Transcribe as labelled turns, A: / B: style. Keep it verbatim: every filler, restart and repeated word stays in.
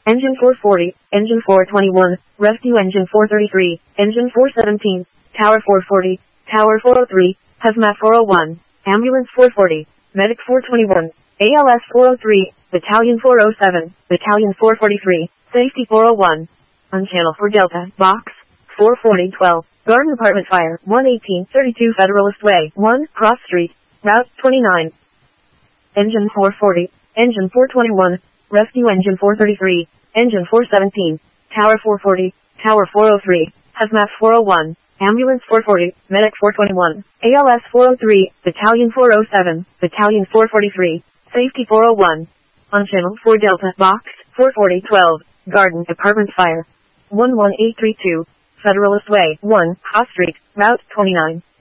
A: Engine four forty, Engine four twenty-one, Rescue Engine four thirty-three, Engine four seventeen, Tower four forty, Tower four oh three, Hazmat four oh one, Ambulance four forty, Medic four twenty-one, A L S four oh three, Battalion four oh seven, Battalion four forty-three, Safety four oh one. On channel four Delta, Box four forty twelve, Garden Apartment Fire, one eighteen thirty-two Federalist Way, one, Cross Street, Route twenty-nine. Engine four forty, Engine four twenty-one, Rescue Engine four thirty-three, Engine four seventeen, Tower four forty, Tower four oh three, Hazmat four oh one, Ambulance four forty, Medic four twenty-one, A L S four oh three, Battalion four oh seven, Battalion four forty-three, Safety four oh one. On channel four Delta, Box four forty twelve, Garden Apartment Fire, one one eight three two, Federalist Way, one, Cross Street, Route twenty-nine.